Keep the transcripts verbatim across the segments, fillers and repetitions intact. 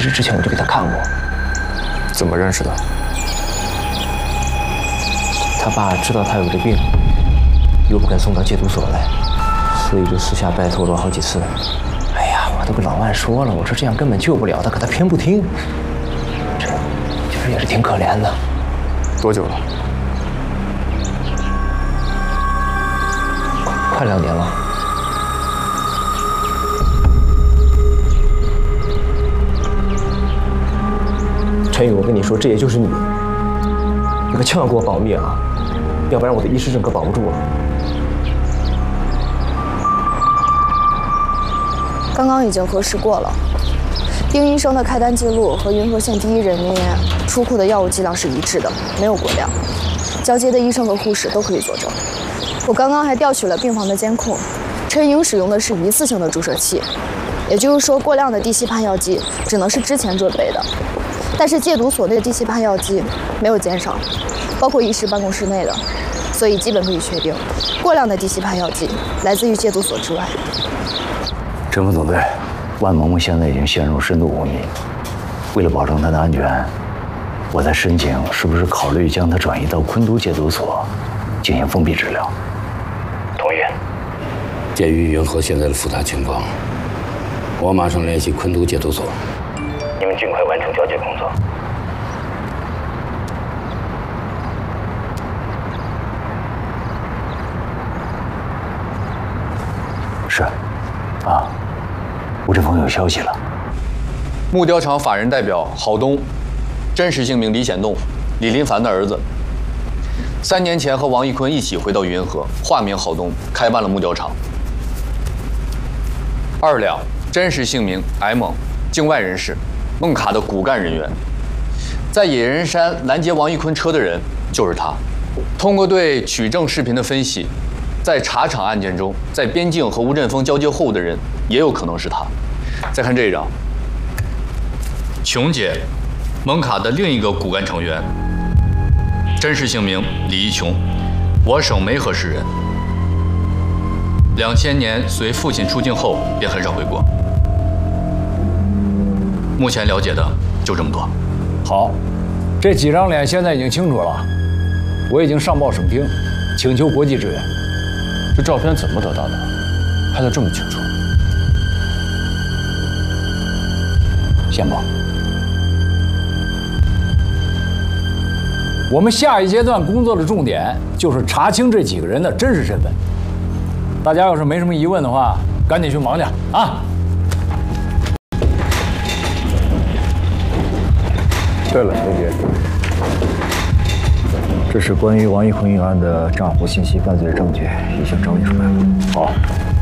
实之前我就给他看过。 怎么认识的？ 他爸知道他有这病，又不肯送到戒毒所来，所以就私下拜托了我好几次。哎呀，我都跟老万说了，我说这样根本救不了他，可他偏不听。这其实也是挺可怜的。 多久了？ 快两年了。陈宇，我跟你说，这也就是你，你可千万给我保密啊，要不然我的医师证可保不住了。 刚刚已经核实过了，丁医生的开单记录和云和县第一人民医院出库的药物剂量是一致的，没有过量。交接的医生和护士都可以作证。我刚刚还调取了病房的监控，陈颖使用的是一次性的注射器，也就是说，过量的地西泮药剂只能是之前准备的。但是戒毒所内的地西泮药剂没有减少，包括医师办公室内的，所以基本可以确定，过量的地西泮药剂来自于戒毒所之外。 侦副总队，万萌萌现在已经陷入深度昏迷，为了保证她的安全，我在申请是不是考虑将她转移到昆都戒毒所进行封闭治疗？同意。 鉴于云和现在的复杂情况，我马上联系昆都戒毒所。 你们尽快完成交接工作。是，啊，吴振峰有消息了。 木雕厂法人代表郝东，真实姓名李显栋，李林凡的儿子。三年前和王一坤一起回到云和，化名郝东，开办了木雕厂。二两，真实姓名 M， 境外人士。孟卡的骨干人员，在野人山拦截王一坤车的人就是他。通过对取证视频的分析，在茶厂案件中，在边境和吴振峰交接后的人也有可能是他。再看这一张，琼姐，孟卡的另一个骨干成员，真实姓名李一琼，我省梅河市人。两千年随父亲出境后便很少回国。目前了解的就这么多。 好，这几张脸现在已经清楚了，我已经上报省厅，请求国际支援。 这照片怎么得到的？拍得这么清楚？ 先报。我们下一阶段工作的重点就是查清这几个人的真实身份。大家要是没什么疑问的话，赶紧去忙去啊！ 对了，刘杰，这是关于王一坤一案的账户信息犯罪证据，已经整理出来了。 好，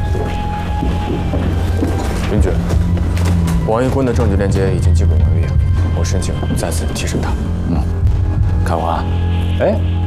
林局，王一坤的证据链接已经基本完毕，我申请再次提审他。 嗯，开华，哎。